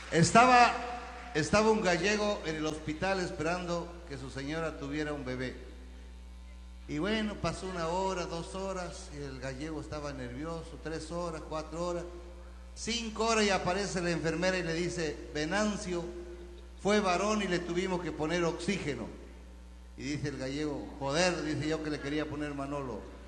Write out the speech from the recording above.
Estaba, estaba un gallego en el hospital esperando que su señora tuviera un bebé. Y bueno, pasó 1 hora, 2 horas, y el gallego estaba nervioso, 3 horas, 4 horas, 5 horas y aparece la enfermera y le dice, Venancio, fue varón y le tuvimos que poner oxígeno. Y dice el gallego, joder, dice yo que le quería poner Manolo.